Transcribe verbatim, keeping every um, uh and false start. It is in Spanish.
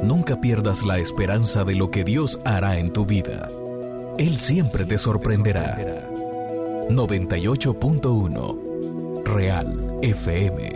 nunca pierdas la esperanza de lo que Dios hará en tu vida. Él siempre te sorprenderá. noventa y ocho punto uno Real F M.